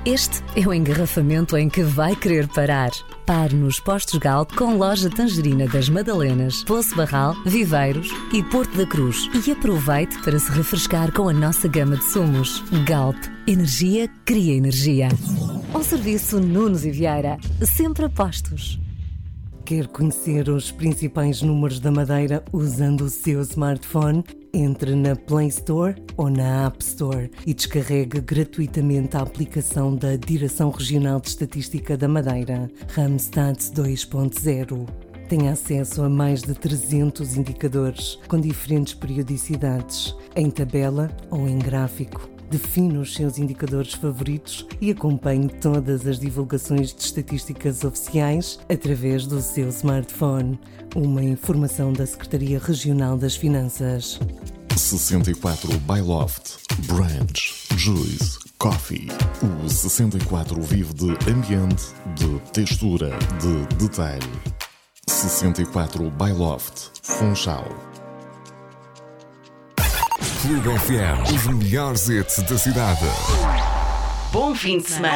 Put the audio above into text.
Este é o engarrafamento em que vai querer parar. Pare nos postos Galp com loja Tangerina das Madalenas, Poço Barral, Viveiros e Porto da Cruz. E aproveite para se refrescar com a nossa gama de sumos. Galp, energia cria energia. Ao serviço Nunes e Vieira, sempre a postos. Quer conhecer os principais números da Madeira usando o seu smartphone? Entre na Play Store ou na App Store e descarregue gratuitamente a aplicação da Direção Regional de Estatística da Madeira, Randstad 2.0. Tem acesso a mais de 300 indicadores com diferentes periodicidades, em tabela ou em gráfico. Define os seus indicadores favoritos e acompanhe todas as divulgações de estatísticas oficiais através do seu smartphone. Uma informação da Secretaria Regional das Finanças. 64 Byloft, Branch, Juice, Coffee. O 64 vive de ambiente, de textura, de detalhe. 64 Byloft, Funchal. Clube FM, os melhores hits da cidade. Bom fim de semana.